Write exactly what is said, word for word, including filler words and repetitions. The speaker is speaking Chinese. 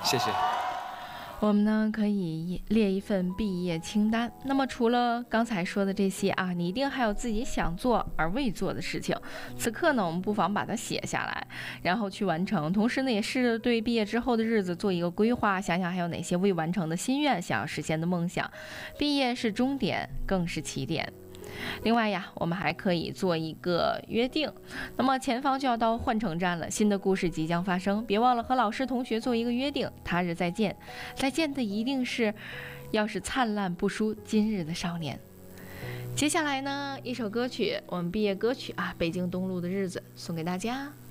谢谢。 我们呢可以列一份毕业清单。那么除了刚才说的这些啊，你一定还有自己想做而未做的事情。此刻呢，我们不妨把它写下来，然后去完成。同时呢，也试着对毕业之后的日子做一个规划，想想还有哪些未完成的心愿，想要实现的梦想。毕业是终点，更是起点。另外呀，我们还可以做一个约定。那么前方就要到换乘站了，新的故事即将发生，别忘了和老师同学做一个约定，他日再见。再见的一定是，要是灿烂不输今日的少年。接下来呢，一首歌曲，我们毕业歌曲啊，《北京东路的日子》送给大家。